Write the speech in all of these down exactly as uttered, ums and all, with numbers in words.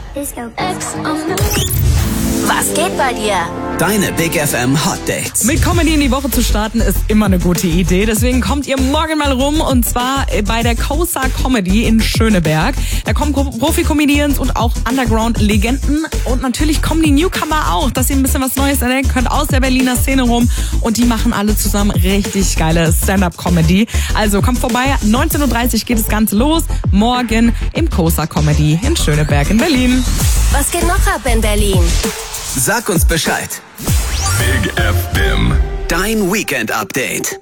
Was geht bei dir? Deine Big F M Hot Dates. Mit Comedy in die Woche zu starten ist immer eine gute Idee. Deswegen kommt ihr morgen mal rum und zwar bei der Cosa Comedy in Schöneberg. Da kommen Profi-Comedians und auch Underground-Legenden und natürlich kommen die Newcomer auch, dass ihr ein bisschen was Neues entdecken könnt aus der Berliner Szene rum und die machen alle zusammen richtig geile Stand-Up-Comedy. Also kommt vorbei, neunzehn Uhr dreißig geht das Ganze los, morgen im Cosa Comedy in Schöneberg in Berlin. Was geht noch ab in Berlin? Sag uns Bescheid. Big F M. Dein Weekend-Update.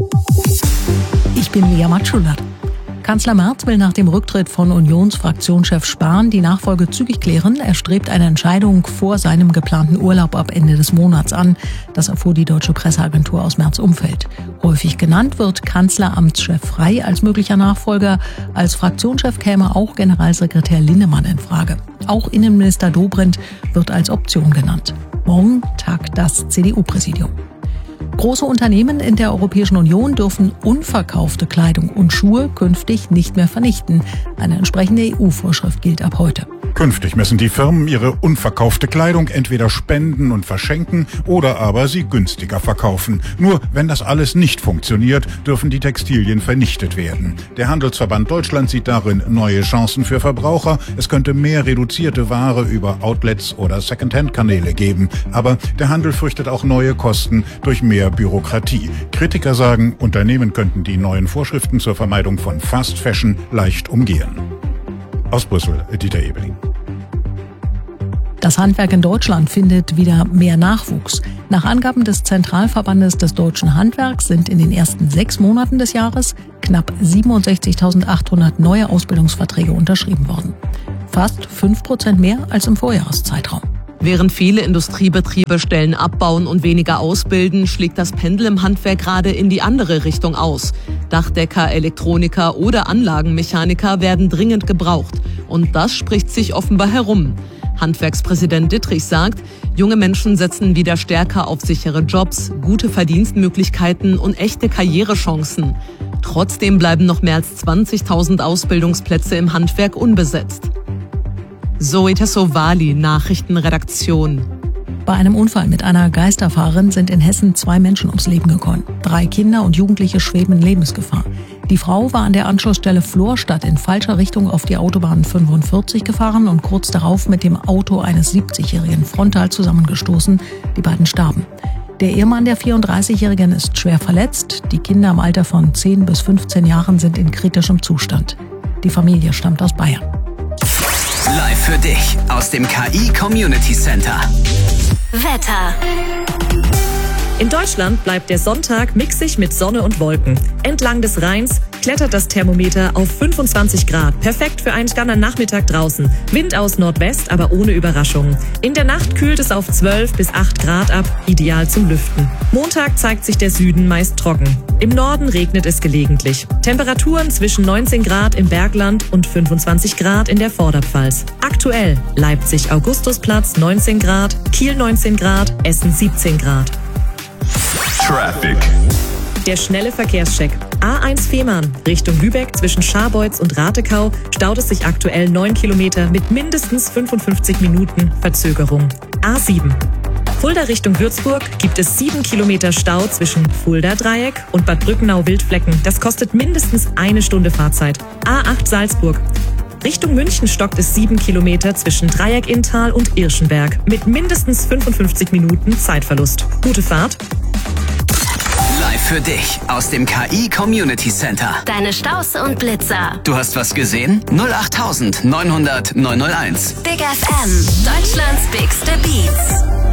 Ich bin Lea Matschulert. Kanzler Merz will nach dem Rücktritt von Unionsfraktionschef Spahn die Nachfolge zügig klären. Er strebt eine Entscheidung vor seinem geplanten Urlaub ab Ende des Monats an. Das erfuhr die deutsche Presseagentur aus Merz' Umfeld. Häufig genannt wird Kanzleramtschef Frey als möglicher Nachfolger. Als Fraktionschef käme auch Generalsekretär Linnemann in Frage. Auch Innenminister Dobrindt wird als Option genannt. Morgen tagt das C D U-Präsidium. Große Unternehmen in der Europäischen Union dürfen unverkaufte Kleidung und Schuhe künftig nicht mehr vernichten. Eine entsprechende E U-Vorschrift gilt ab heute. Künftig müssen die Firmen ihre unverkaufte Kleidung entweder spenden und verschenken oder aber sie günstiger verkaufen. Nur wenn das alles nicht funktioniert, dürfen die Textilien vernichtet werden. Der Handelsverband Deutschland sieht darin neue Chancen für Verbraucher. Es könnte mehr reduzierte Ware über Outlets oder Secondhand-Kanäle geben. Aber der Handel fürchtet auch neue Kosten durch mehr Bürokratie. Kritiker sagen, Unternehmen könnten die neuen Vorschriften zur Vermeidung von Fast Fashion leicht umgehen. Aus Brüssel, Dieter Ebeling. Das Handwerk in Deutschland findet wieder mehr Nachwuchs. Nach Angaben des Zentralverbandes des deutschen Handwerks sind in den ersten sechs Monaten des Jahres knapp siebenundsechzigtausendachthundert neue Ausbildungsverträge unterschrieben worden. Fast fünf Prozent mehr als im Vorjahreszeitraum. Während viele Industriebetriebe Stellen abbauen und weniger ausbilden, schlägt das Pendel im Handwerk gerade in die andere Richtung aus. Dachdecker, Elektroniker oder Anlagenmechaniker werden dringend gebraucht. Und das spricht sich offenbar herum. Handwerkspräsident Dittrich sagt, junge Menschen setzen wieder stärker auf sichere Jobs, gute Verdienstmöglichkeiten und echte Karrierechancen. Trotzdem bleiben noch mehr als zwanzigtausend Ausbildungsplätze im Handwerk unbesetzt. Zoe Tassovali, Nachrichtenredaktion. Bei einem Unfall mit einer Geisterfahrerin sind in Hessen zwei Menschen ums Leben gekommen. Drei Kinder und Jugendliche schweben in Lebensgefahr. Die Frau war an der Anschlussstelle Florstadt in falscher Richtung auf die Autobahn fünfundvierzig gefahren und kurz darauf mit dem Auto eines siebzigjährigen frontal zusammengestoßen. Die beiden starben. Der Ehemann der vierunddreißigjährigen ist schwer verletzt. Die Kinder im Alter von zehn bis fünfzehn Jahren sind in kritischem Zustand. Die Familie stammt aus Bayern. Live für dich aus dem K I Community Center. Wetter. In Deutschland bleibt der Sonntag mixig mit Sonne und Wolken. Entlang des Rheins klettert das Thermometer auf fünfundzwanzig Grad. Perfekt für einen Nachmittag draußen. Wind aus Nordwest, aber ohne Überraschungen. In der Nacht kühlt es auf zwölf bis acht Grad ab, ideal zum Lüften. Montag zeigt sich der Süden meist trocken. Im Norden regnet es gelegentlich. Temperaturen zwischen neunzehn Grad im Bergland und fünfundzwanzig Grad in der Vorderpfalz. Aktuell Leipzig Augustusplatz neunzehn Grad, Kiel neunzehn Grad, Essen siebzehn Grad. Traffic. Der schnelle Verkehrscheck. A eins Fehmarn Richtung Lübeck zwischen Scharbeutz und Ratekau staut es sich aktuell neun Kilometer mit mindestens fünfundfünfzig Minuten Verzögerung. A sieben. Fulda Richtung Würzburg gibt es sieben Kilometer Stau zwischen Fulda-Dreieck und Bad Brückenau-Wildflecken. Das kostet mindestens eine Stunde Fahrzeit. A acht Salzburg. Richtung München stockt es sieben Kilometer zwischen Dreieck-Inntal und Irschenberg mit mindestens fünfundfünfzig Minuten Zeitverlust. Gute Fahrt. Live für dich aus dem K I Community Center. Deine Staus und Blitzer. Du hast was gesehen? null acht neunhundert neunhundert neunhunderteins. Big F M. Deutschlands bigste Beats.